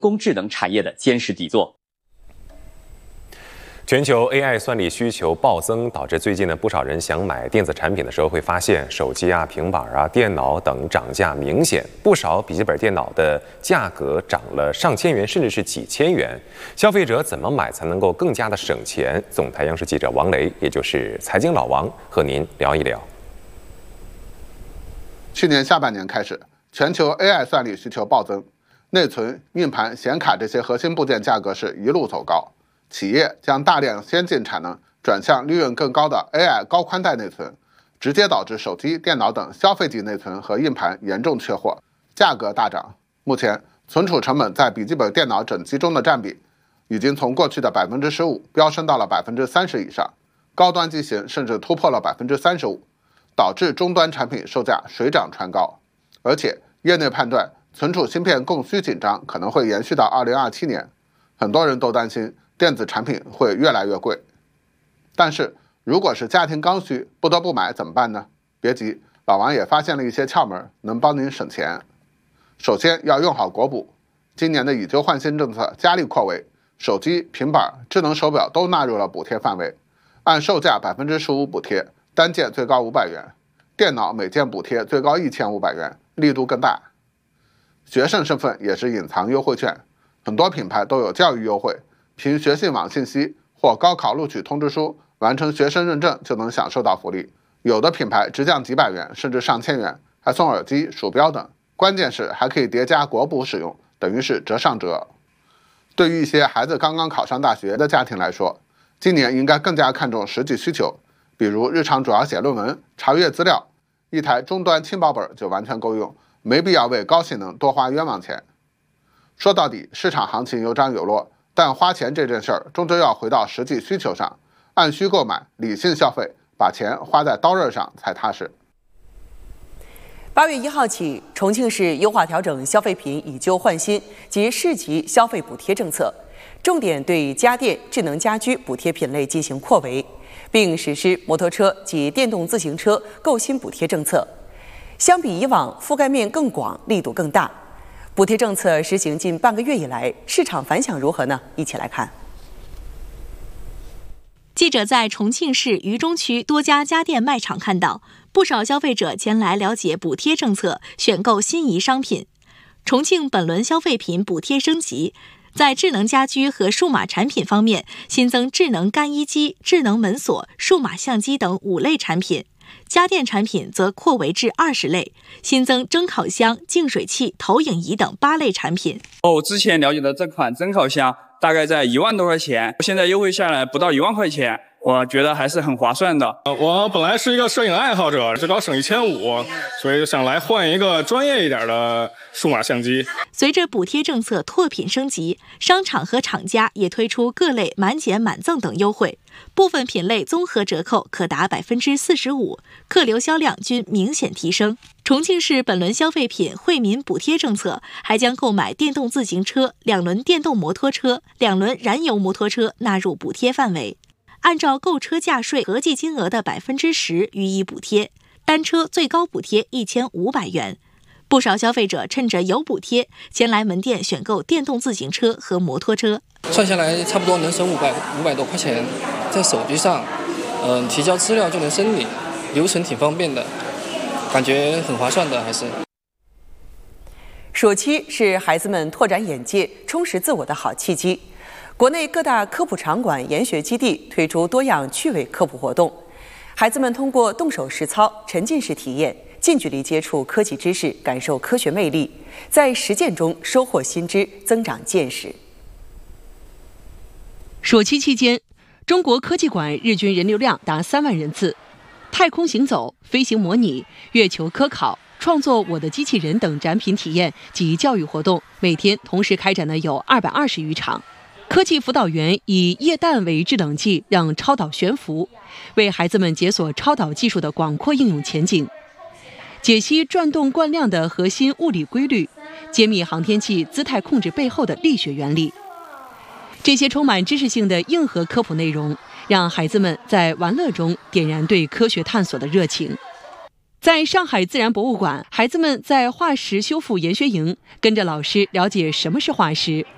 工智能产业的坚实底座。 全球 AI 算力需求暴增，导致最近呢不少人想买电子产品的时候会发现手机啊、平板啊、电脑等涨价明显，不少笔记本电脑的价格涨了上千元，甚至是几千元。消费者怎么买才能够更加的省钱？总台央视记者王雷，也就是财经老王，和您聊一聊。 去年下半年开始，全球 AI 算力需求暴增，内存、硬盘、显卡这些核心部件价格是一路走高。企业将大量先进产能转向利润更高的 AI 高宽带内存，直接导致手机、电脑等消费级内存和硬盘严重缺货，价格大涨。目前，存储成本在笔记本电脑整机中的占比已经从过去的 15% 飙升到了 30% 以上，高端机型甚至突破了 35%， 导致终端产品售价水涨船高。而且，业内判断存储芯片供需紧张可能会延续到2027年，很多人都担心电子产品会越来越贵。但是如果是家庭刚需不得不买怎么办呢？别急，老王也发现了一些窍门，能帮您省钱。首先要用好国补，今年的以旧换新政策加力扩围，手机、平板、智能手表都纳入了补贴范围，按售价 15% 补贴，单件最高500元，电脑每件补贴最高1500元，力度更大。学生身份也是隐藏优惠券，很多品牌都有教育优惠，凭学信网信息或高考录取通知书完成学生认证就能享受到福利，有的品牌直降几百元甚至上千元，还送耳机、鼠标等，关键是还可以叠加国补使用，等于是折上折。对于一些孩子刚刚考上大学的家庭来说，今年应该更加看重实际需求，比如日常主要写论文、查阅资料，一台终端轻薄本就完全够用，没必要为高性能多花冤枉钱。说到底，市场行情有涨有落，但花钱这件事儿终究要回到实际需求上，按需购买，理性消费，把钱花在刀刃上才踏实。 8月1号起，重庆市优化调整消费品以旧换新及市级消费补贴政策，重点对家电、智能家居补贴品类进行扩围，并实施摩托车及电动自行车购新补贴政策。相比以往，覆盖面更广，力度更大。补贴政策实行近半个月以来，市场反响如何呢？一起来看。 记者在重庆市渝中区多家家电卖场看到，不少消费者前来了解补贴政策，选购心仪商品。重庆本轮消费品补贴升级，在智能家居和数码产品方面，新增智能干衣机、智能门锁、数码相机等5类产品。家电产品则扩围至20类，新增蒸烤箱、净水器、投影仪等8类产品。 我之前了解的这款蒸烤箱大概在1万多块钱，现在优惠下来不到1万块钱，我觉得还是很划算的。 我本来是一个摄影爱好者，最高省1500，所以想来换一个专业一点的数码相机。 随着补贴政策拓品升级，商场和厂家也推出各类满减满赠等优惠，部分品类综合折扣可达45%，客流销量均明显提升。重庆市本轮消费品惠民补贴政策还将购买电动自行车、2轮电动摩托车、2轮燃油摩托车纳入补贴范围，按照购车价税合计金额的10%予以补贴，单车最高补贴1500元。不少消费者趁着有补贴，前来门店选购电动自行车和摩托车。 算下来差不多能省500多块钱，在手机上，提交资料就能申领，流程挺方便的，感觉很划算的还是。 暑期是孩子们拓展眼界、充实自我的好契机。国内各大科普场馆、研学基地推出多样趣味科普活动，孩子们通过动手实操、沉浸式体验，近距离接触科技知识，感受科学魅力，在实践中收获新知，增长见识。 暑期期间，中国科技馆日均人流量达3万人次，太空行走、飞行模拟、月球科考、创作我的机器人等展品体验及教育活动，每天同时开展的有220余场。科技辅导员以液氮为制冷剂，让超导悬浮，为孩子们解锁超导技术的广阔应用前景，解析转动惯量的核心物理规律，揭秘航天器姿态控制背后的力学原理。这些充满知识性的硬核科普内容，让孩子们在玩乐中点燃对科学探索的热情。在上海自然博物馆，孩子们在化石修复研学营，跟着老师了解什么是化石，